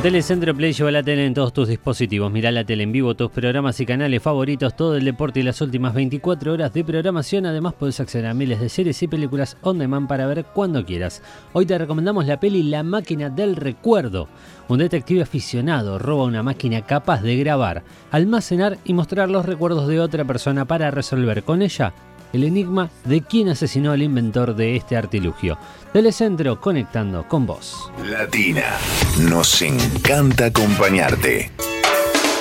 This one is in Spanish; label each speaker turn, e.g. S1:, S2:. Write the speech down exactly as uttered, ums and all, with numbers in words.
S1: Telecentro Play lleva la tele en todos tus dispositivos. Mirá la tele en vivo, tus programas y canales favoritos, todo el deporte y las últimas veinticuatro horas de programación. Además podés acceder a miles de series y películas on demand para ver cuando quieras. Hoy te recomendamos la peli La máquina del recuerdo. Un detective aficionado roba una máquina capaz de grabar, almacenar y mostrar los recuerdos de otra persona para resolver con ella el enigma de quién asesinó al inventor de este artilugio. Telecentro, conectando con vos.
S2: Latina, nos encanta acompañarte.